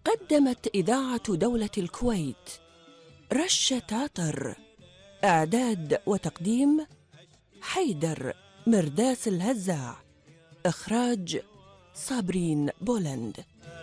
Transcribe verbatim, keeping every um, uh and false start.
قدمت إذاعة دولة الكويت رشة عطر. إعداد وتقديم حيدر مرداس الهزاع. إخراج صابرين بولند.